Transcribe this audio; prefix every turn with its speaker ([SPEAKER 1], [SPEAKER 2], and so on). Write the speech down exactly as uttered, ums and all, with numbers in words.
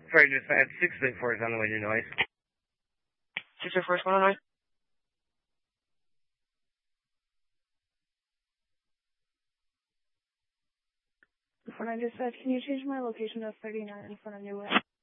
[SPEAKER 1] Sorry, just I had six big fours on the way to noise.
[SPEAKER 2] Six big fours, one on noise.
[SPEAKER 3] When I just said, can you change my location to thirty-nine in front of New West?